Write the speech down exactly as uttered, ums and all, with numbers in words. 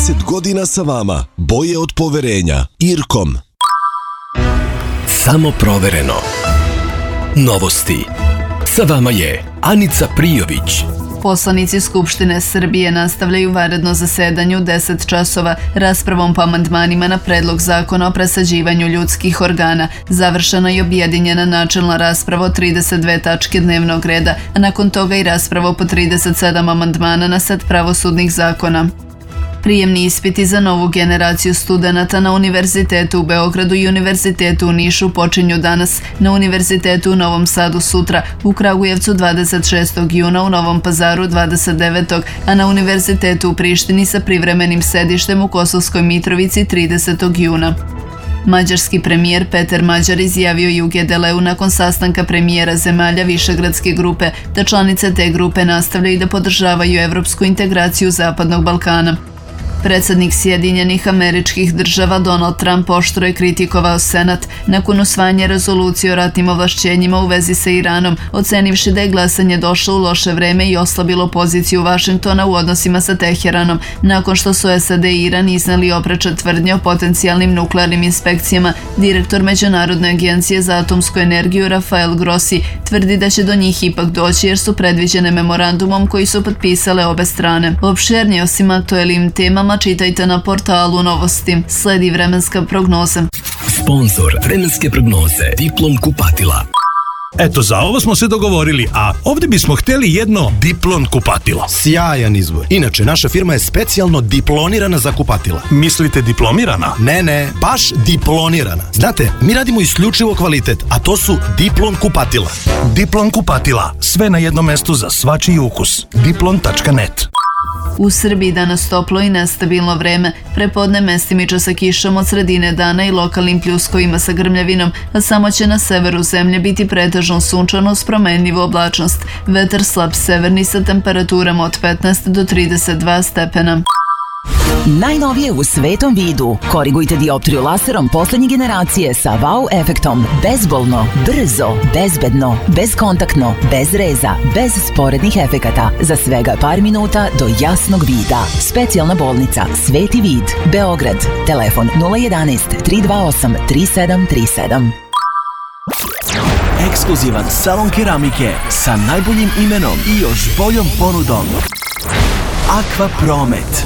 trideset godina sa vama. Boje od poverenja. Irkom. Samo provereno. Novosti. Sa vama je Anica Prijović. Poslanici Skupštine Srbije nastavljaju vanredno zasedanje u deset časova raspravom po amandmanima na predlog zakona o presađivanju ljudskih organa. Završena i objedinjena načelna rasprava o trideset dve tačke dnevnog reda, a nakon toga i rasprava po trideset sedam amandmana na set pravosudnih zakona. Prijemni ispiti za novu generaciju studenata na Univerzitetu u Beogradu i Univerzitetu u Nišu počinju danas, na Univerzitetu u Novom Sadu sutra, u Kragujevcu dvadeset šestog juna, u Novom Pazaru dvadeset devetog a na Univerzitetu u Prištini sa privremenim sedištem u Kosovskoj Mitrovici tridesetog juna. Mađarski premijer Peter Mađar izjavio je u Gedeleu nakon sastanka premijera zemalja Višegradske grupe da članice te grupe nastavljaju da podržavaju evropsku integraciju Zapadnog Balkana. Predsjednik Sjedinjenih Američkih Država Donald Trump oštro je kritikovao Senat nakon usvajanja rezolucije o ratnim ovlašćenjima u vezi sa Iranom, ocenivši da je glasanje došlo u loše vreme i oslabilo poziciju Vašingtona u odnosima sa Teheranom, nakon što su S A D i Iran iznali opreče tvrdnje o potencijalnim nuklearnim inspekcijama. Direktor Međunarodne agencije za atomsku energiju Rafael Grossi tvrdi da će do njih ipak doći jer su predviđene memorandumom koji su potpisale obe strane. Opširnije osim aktuelnim temama čitajte na portalu Novosti. Sledi vremenska prognoza. Sponzor vremenske prognoze Diplom kupatila. Eto, za ovo smo se dogovorili, a ovdje bismo htjeli jedno Diplon kupatilo. Sjajan izbor. Inače, naša firma je specijalno diplonirana za kupatila. Mislite diplomirana? Ne, ne, baš diplonirana. Znate, mi radimo isključivo kvalitet, a to su Diplon kupatila. Diplon kupatila. Sve na jednom mestu za svačiji ukus. diplon tačka net. U Srbiji danas toplo i nestabilno vreme, prepodne mestimično sa kišom od sredine dana i lokalnim pljuskovima sa grmljavinom, a samo će na severu zemlje biti pretežno sunčano uz promenljivu oblačnost. Vetar slab severni sa temperaturama od petnaest do trideset dva stepena. Najnovije u svetom vidu. Korigujte dioptriju laserom poslednje generacije sa wow efektom. Bezbolno, brzo, bezbedno, bezkontaktno, bez reza, bez sporednih efekata. Za svega par minuta do jasnog vida. Specijalna bolnica Sveti vid, Beograd. Telefon nula jedanaest tri dva osam tri sedam tri sedam. Ekskluzivan salon keramike sa najboljim imenom i još boljom ponudom. Aqua Promet.